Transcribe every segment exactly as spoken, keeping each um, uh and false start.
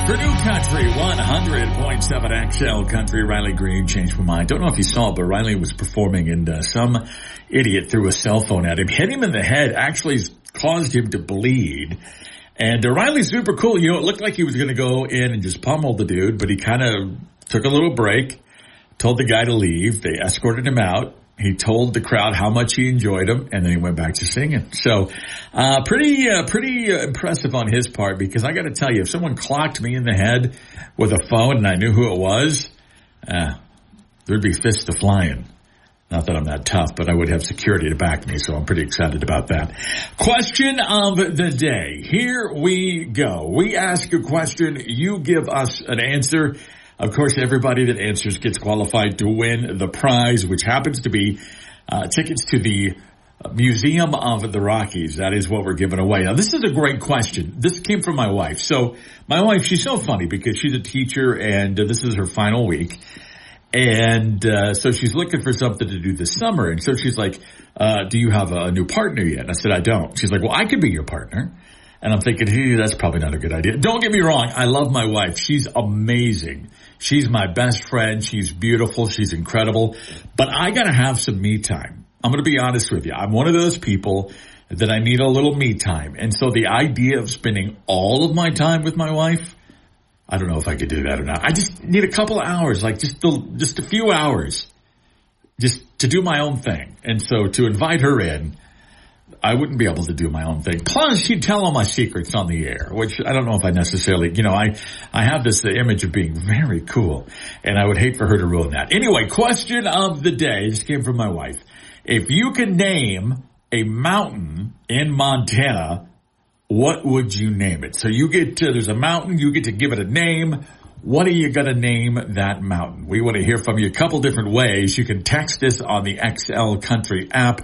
For New Country, one hundred point seven X L Country, Riley Green changed my mind. Don't know if you saw it, but Riley was performing and uh, some idiot threw a cell phone at him, hit him in the head, actually caused him to bleed. And uh, Riley's super cool. You know, it looked like he was going to go in and just pummel the dude, but he kind of took a little break, told the guy to leave. They escorted him out. He told the crowd how much he enjoyed him, and then he went back to singing. So, uh, pretty, uh, pretty uh, impressive on his part, because I got to tell you, if someone clocked me in the head with a phone and I knew who it was, uh, there'd be fists a-flying. Not that I'm that tough, but I would have security to back me, so I'm pretty excited about that. Question of the day. Here we go. We ask a question, you give us an answer. Of course, everybody that answers gets qualified to win the prize, which happens to be uh, tickets to the Museum of the Rockies. That is what we're giving away. Now, this is a great question. This came from my wife. So my wife, she's so funny because she's a teacher, and uh, this is her final week. And uh, so she's looking for something to do this summer. And so she's like, uh, do you have a new partner yet? And I said, I don't. She's like, well, I could be your partner. And I'm thinking, hey, that's probably not a good idea. Don't get me wrong. I love my wife. She's amazing. She's my best friend. She's beautiful. She's incredible. But I got to have some me time. I'm going to be honest with you. I'm one of those people that I need a little me time. And so the idea of spending all of my time with my wife, I don't know if I could do that or not. I just need a couple of hours, like just a, just a few hours, just to do my own thing. And so to invite her in, I wouldn't be able to do my own thing. Plus, she'd tell all my secrets on the air, which I don't know if I necessarily, you know, I, I have this uh, image of being very cool, and I would hate for her to ruin that. Anyway, question of the day. This came from my wife. If you could name a mountain in Montana, what would you name it? So you get to, there's a mountain, you get to give it a name. What are you going to name that mountain? We want to hear from you a couple different ways. You can text us on the X L Country app,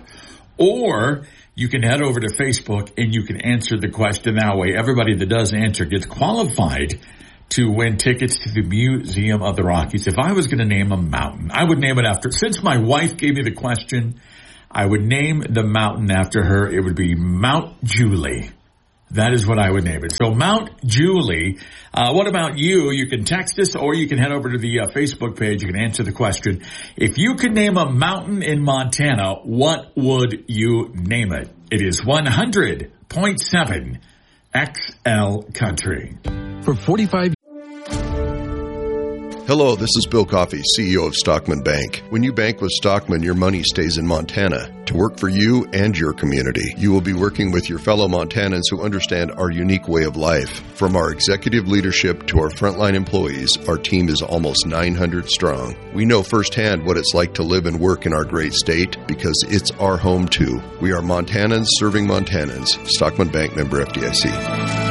or you can head over to Facebook and you can answer the question that way. Everybody that does answer gets qualified to win tickets to the Museum of the Rockies. If I was going to name a mountain, I would name it after, since my wife gave me the question, I would name the mountain after her. It would be Mount Julie. That is what I would name it. So Mount Julie. Uh, what about you? You can text us or you can head over to the uh, Facebook page. You can answer the question. If you could name a mountain in Montana, what would you name it? It is one hundred point seven X L Country. For forty-five Hello, this is Bill Coffey, C E O of Stockman Bank. When you bank with Stockman, your money stays in Montana to work for you and your community. You will be working with your fellow Montanans who understand our unique way of life. From our executive leadership to our frontline employees, our team is almost nine hundred strong. We know firsthand what it's like to live and work in our great state because it's our home too. We are Montanans serving Montanans. Stockman Bank, member F D I C.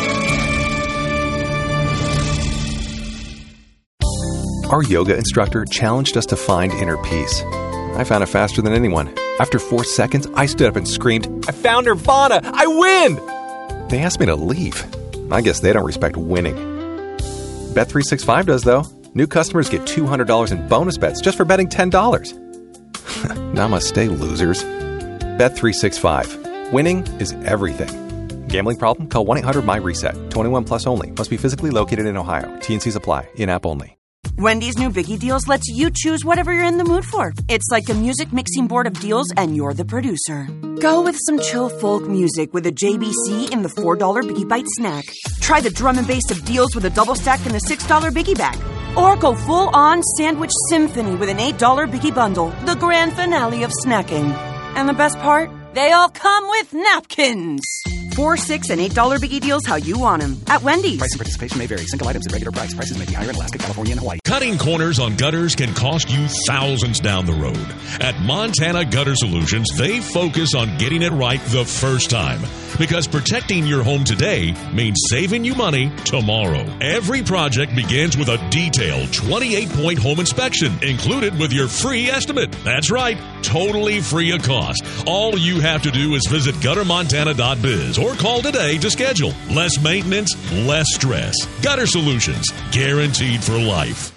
Our yoga instructor challenged us to find inner peace. I found it faster than anyone. After four seconds, I stood up and screamed, I found Nirvana! I win! They asked me to leave. I guess they don't respect winning. Bet three sixty-five does, though. New customers get two hundred dollars in bonus bets just for betting ten dollars. Namaste, losers. Bet three sixty-five. Winning is everything. Gambling problem? Call one eight hundred M Y reset. twenty-one plus only. Must be physically located in Ohio. T and Cs apply. In-app only. Wendy's new Biggie Deals lets you choose whatever you're in the mood for. It's like a music mixing board of deals, and you're the producer. Go with some chill folk music with a J B C in the four dollar Biggie Bite snack. Try the drum and bass of deals with a double stack in the six dollar Biggie Bag. Or go full-on sandwich symphony with an eight dollar Biggie Bundle, the grand finale of snacking. And the best part? They all come with napkins. Four, six, and eight dollar Biggie Deals how you want them at Wendy's. Price and participation may vary. Single items at regular price. Prices may be higher in Alaska, California, and Hawaii. Cutting corners on gutters can cost you thousands down the road. At Montana Gutter Solutions, they focus on getting it right the first time. Because protecting your home today means saving you money tomorrow. Every project begins with a detailed twenty-eight point home inspection included with your free estimate. That's right, totally free of cost. All you have to do is visit gutter montana dot biz or call today to schedule. Less maintenance, less stress. Gutter Solutions, guaranteed for life.